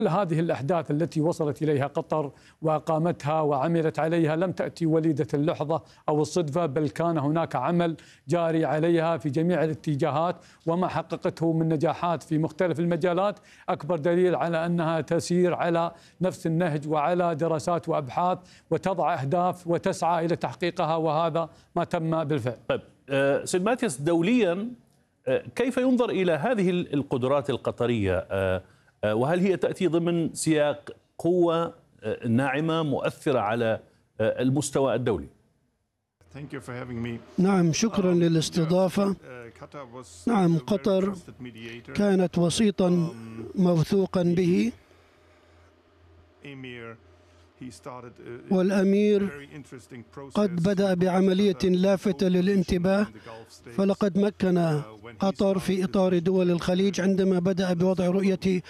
هذه الأحداث التي وصلت إليها قطر وقامتها وعملت عليها لم تأتي وليدة اللحظة أو الصدفة، بل كان هناك عمل جاري عليها في جميع الاتجاهات، وما حققته من نجاحات في مختلف المجالات أكبر دليل على أنها تسير على نفس النهج وعلى دراسات وأبحاث وتضع أهداف وتسعى إلى تحقيقها، وهذا ما تم بالفعل. طيب سيد ماتياس، دوليا كيف ينظر إلى هذه القدرات القطرية، وهل هي تأتي ضمن سياق قوة ناعمة مؤثرة على المستوى الدولي؟ نعم، شكرا للاستضافة. نعم، قطر كانت وسيطا موثوقا به، والأمير قد بدأ بعملية لافتة للانتباه، فلقد مكن قطر في إطار دول الخليج عندما بدأ بوضع رؤية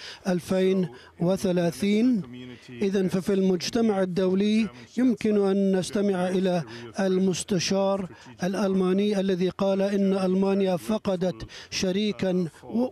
2030. إذن ففي المجتمع الدولي يمكن أن نستمع إلى المستشار الألماني الذي قال إن ألمانيا فقدت شريكا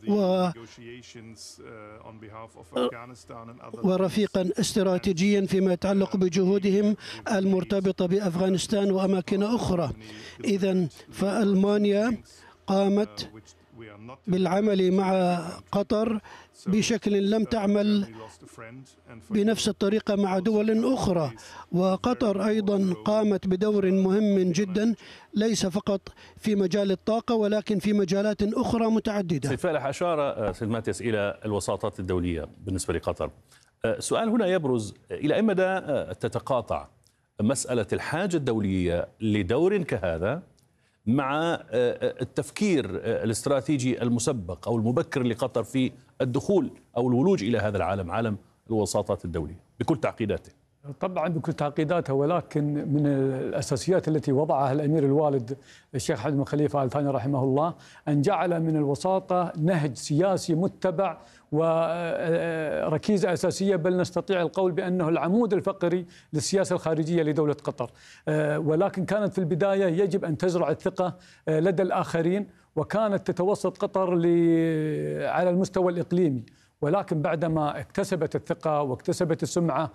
ورفيقا استراتيجيا فيما يتعلق بجهودهم المرتبطة بأفغانستان وأماكن أخرى. إذن فألمانيا قامت بالعمل مع قطر بشكل لم تعمل بنفس الطريقة مع دول أخرى، وقطر أيضا قامت بدور مهم جدا ليس فقط في مجال الطاقة ولكن في مجالات أخرى متعددة. سيد فالح، أشار سيد ماتياس إلى الوساطات الدولية بالنسبة لقطر. سؤال هنا يبرز: إلى أي مدى تتقاطع مسألة الحاجة الدولية لدور كهذا مع التفكير الاستراتيجي المسبق أو المبكر لقطر في الدخول أو الولوج إلى هذا العالم، عالم الوساطات الدولية بكل تعقيداته؟ طبعا بكل تعقيداتها، ولكن من الأساسيات التي وضعها الأمير الوالد الشيخ حمد بن خليفة آل ثاني رحمه الله أن جعل من الوساطة نهج سياسي متبع وركيزة أساسية، بل نستطيع القول بأنه العمود الفقري للسياسة الخارجية لدولة قطر. ولكن كانت في البداية يجب أن تزرع الثقة لدى الآخرين، وكانت تتوسط قطر على المستوى الإقليمي، ولكن بعدما اكتسبت الثقة واكتسبت السمعة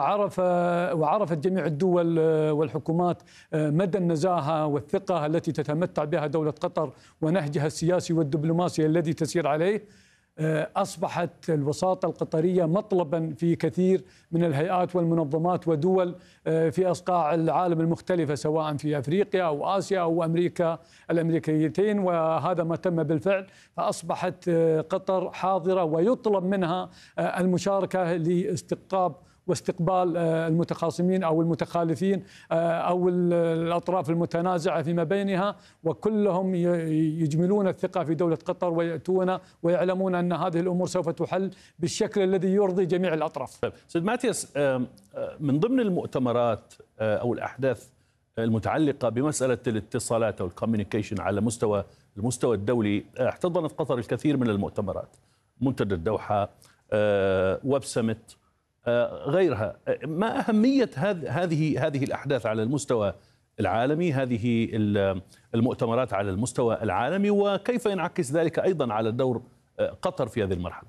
وعرفت جميع الدول والحكومات مدى النزاهة والثقة التي تتمتع بها دولة قطر ونهجها السياسي والدبلوماسي الذي تسير عليه، أصبحت الوساطة القطرية مطلبا في كثير من الهيئات والمنظمات ودول في أصقاع العالم المختلفة، سواء في أفريقيا أو آسيا أو أمريكا الأمريكيتين، وهذا ما تم بالفعل. فأصبحت قطر حاضرة ويطلب منها المشاركة لاستقطاب واستقبال المتخاصمين أو المتخالفين أو الأطراف المتنازعة فيما بينها، وكلهم يجملون الثقة في دولة قطر ويأتون ويعلمون أن هذه الأمور سوف تحل بالشكل الذي يرضي جميع الأطراف. سيد ماتياس، من ضمن المؤتمرات أو الأحداث المتعلقة بمسألة الاتصالات أو الكوميونيكيشن على المستوى الدولي، احتضنت قطر الكثير من المؤتمرات، منتدى الدوحة، ويب سمت، غيرها. ما أهمية هذه الأحداث على المستوى العالمي، هذه المؤتمرات على المستوى العالمي، وكيف ينعكس ذلك أيضا على دور قطر في هذه المرحلة؟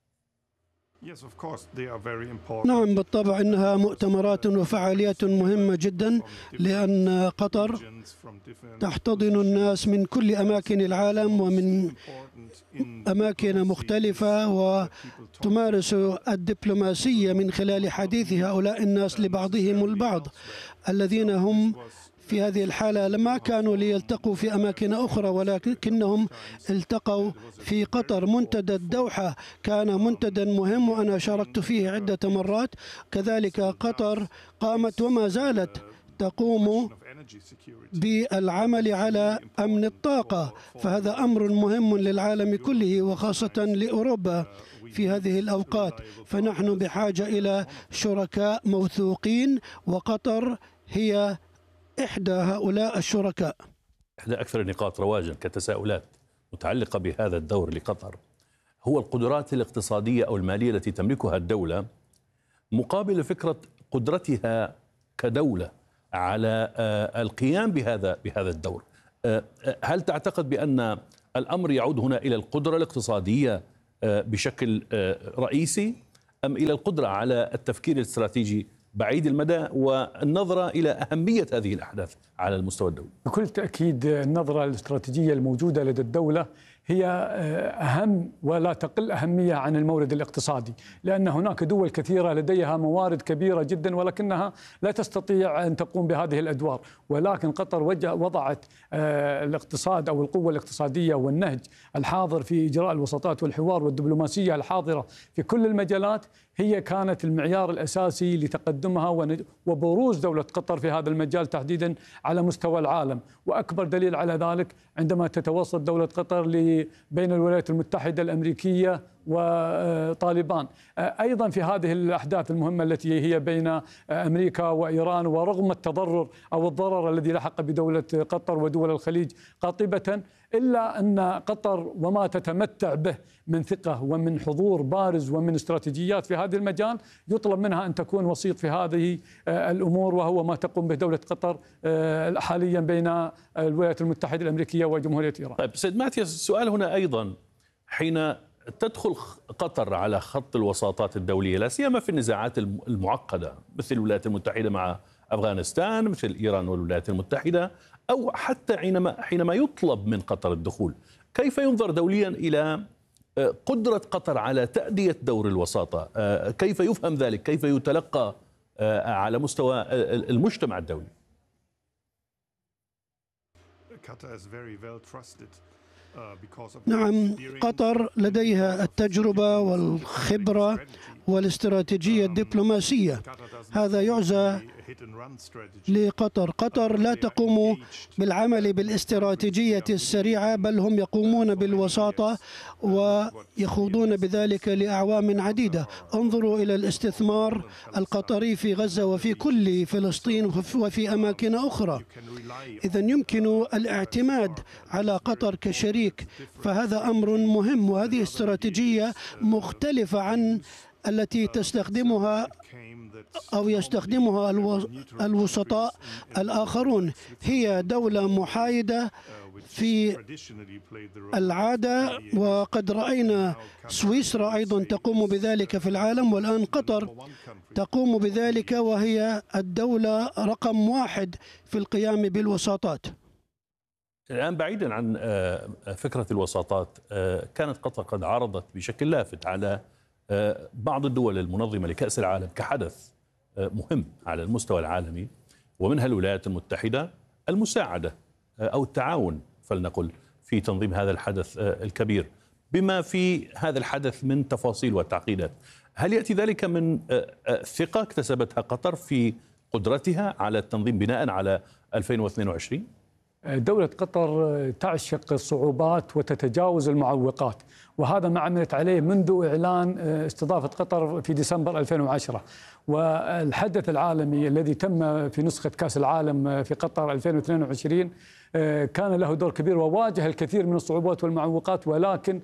نعم، بالطبع إنها مؤتمرات وفعاليات مهمة جدا، لأن قطر تحتضن الناس من كل أماكن العالم ومن أماكن مختلفة، وتمارس الدبلوماسية من خلال حديث هؤلاء الناس لبعضهم البعض الذين هم في هذه الحالة لما كانوا ليلتقوا في أماكن أخرى ولكنهم التقوا في قطر. منتدى الدوحة كان منتدى مهم وأنا شاركت فيه عدة مرات. كذلك قطر قامت وما زالت تقوم بالعمل على أمن الطاقة، فهذا أمر مهم للعالم كله وخاصة لأوروبا في هذه الأوقات. فنحن بحاجة إلى شركاء موثوقين، وقطر هي إحدى هؤلاء الشركاء. إحدى أكثر النقاط رواجا كتساؤلات متعلقة بهذا الدور لقطر هو القدرات الاقتصادية أو المالية التي تملكها الدولة مقابل فكرة قدرتها كدولة على القيام بهذا الدور. هل تعتقد بأن الأمر يعود هنا إلى القدرة الاقتصادية بشكل رئيسي، أم إلى القدرة على التفكير الاستراتيجي بعيد المدى والنظرة إلى أهمية هذه الأحداث على المستوى الدولي؟ بكل تأكيد النظرة الاستراتيجية الموجودة لدى الدولة هي أهم ولا تقل أهمية عن المورد الاقتصادي، لأن هناك دول كثيرة لديها موارد كبيرة جدا ولكنها لا تستطيع أن تقوم بهذه الأدوار، ولكن قطر وضعت الاقتصاد أو القوة الاقتصادية والنهج الحاضر في إجراء الوساطات والحوار والدبلوماسية الحاضرة في كل المجالات هي كانت المعيار الأساسي لتقدمها وبروز دولة قطر في هذا المجال تحديدا على مستوى العالم. وأكبر دليل على ذلك عندما تتوسط دولة قطر بين الولايات المتحدة الأمريكية وطالبان، أيضا في هذه الأحداث المهمة التي هي بين أمريكا وإيران، ورغم التضرر أو الضرر الذي لحق بدولة قطر ودول الخليج قاطبة، إلا أن قطر وما تتمتع به من ثقة ومن حضور بارز ومن استراتيجيات في هذا المجال يطلب منها أن تكون وسيط في هذه الأمور، وهو ما تقوم به دولة قطر حاليا بين الولايات المتحدة الأمريكية وجمهورية إيران. طيب سيد ماتياس، السؤال هنا أيضا، حين تدخل قطر على خط الوساطات الدولية لا سيما في النزاعات المعقدة مثل الولايات المتحدة مع أفغانستان، مثل إيران والولايات المتحدة، أو حتى حينما يطلب من قطر الدخول، كيف ينظر دوليا إلى قدرة قطر على تأدية دور الوساطة؟ كيف يفهم ذلك؟ كيف يتلقى على مستوى المجتمع الدولي؟ نعم، قطر لديها التجربة والخبرة والاستراتيجية الدبلوماسية، هذا يعزى لقطر. قطر لا تقوم بالعمل بالاستراتيجية السريعة، بل هم يقومون بالوساطة ويخوضون بذلك لأعوام عديدة. انظروا إلى الاستثمار القطري في غزة وفي كل فلسطين وفي أماكن أخرى. إذن يمكن الاعتماد على قطر كشريك، فهذا أمر مهم، وهذه استراتيجية مختلفة عن التي تستخدمها أو يستخدمها الوسطاء الآخرون. هي دولة محايدة في العادة، وقد رأينا سويسرا أيضا تقوم بذلك في العالم، والآن قطر تقوم بذلك، وهي الدولة رقم 1 في القيام بالوساطات. الآن بعيدا عن فكرة الوساطات، كانت قطر قد عرضت بشكل لافت على بعض الدول المنظمة لكأس العالم كحدث مهم على المستوى العالمي، ومنها الولايات المتحدة، المساعدة أو التعاون فلنقل في تنظيم هذا الحدث الكبير بما في هذا الحدث من تفاصيل وتعقيدات. هل يأتي ذلك من ثقة اكتسبتها قطر في قدرتها على التنظيم بناء على 2022؟ دولة قطر تعشق الصعوبات وتتجاوز المعوقات، وهذا ما عملت عليه منذ إعلان استضافة قطر في ديسمبر 2010. والحدث العالمي الذي تم في نسخة كأس العالم في قطر 2022 كان له دور كبير وواجه الكثير من الصعوبات والمعوقات، ولكن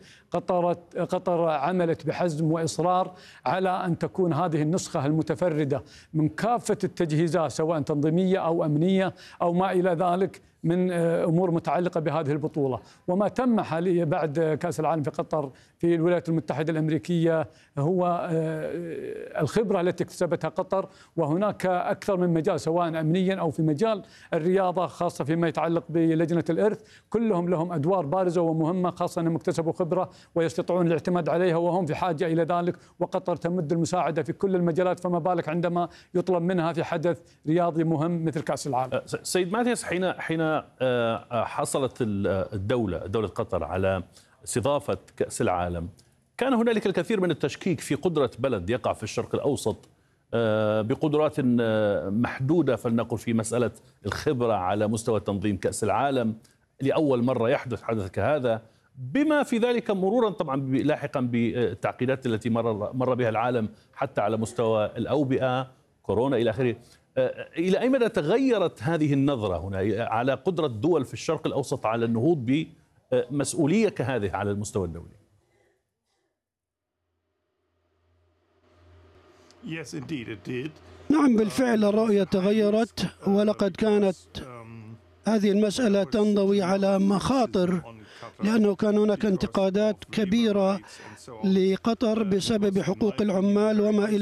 قطر عملت بحزم وإصرار على أن تكون هذه النسخة المتفردة من كافة التجهيزات سواء تنظيمية أو أمنية أو ما إلى ذلك من أمور متعلقة بهذه البطولة. وما تم حاليا بعد كأس العالم في قطر في الولايات المتحدة الأمريكية هو الخبرة التي اكتسبتها قطر، وهناك أكثر من مجال سواء أمنيا أو في مجال الرياضة، خاصة فيما يتعلق بلجنة الإرث، كلهم لهم أدوار بارزة ومهمة، خاصة أنهم اكتسبوا خبرة ويستطيعون الاعتماد عليها وهم في حاجة إلى ذلك، وقطر تمد المساعدة في كل المجالات، فما بالك عندما يطلب منها في حدث رياضي مهم مثل كأس العالم. سيد ماتياس، حين حصلت دولة قطر على استضافة كأس العالم، كان هنالك الكثير من التشكيك في قدرة بلد يقع في الشرق الأوسط بقدرات محدودة فلنقل في مسألة الخبرة على مستوى تنظيم كأس العالم، لأول مرة يحدث حدث كهذا، بما في ذلك مرورا طبعا لاحقا بالتعقيدات التي مر بها العالم حتى على مستوى الأوبئة، كورونا إلى آخره. إلى أي مدى تغيرت هذه النظرة هنا على قدرة دول في الشرق الأوسط على النهوض بمسؤولية كهذه على المستوى الدولي؟ نعم بالفعل الرؤية تغيرت، ولقد كانت هذه المسألة تنضوي على مخاطر لأنه كان هناك انتقادات كبيرة لقطر بسبب حقوق العمال وما إلى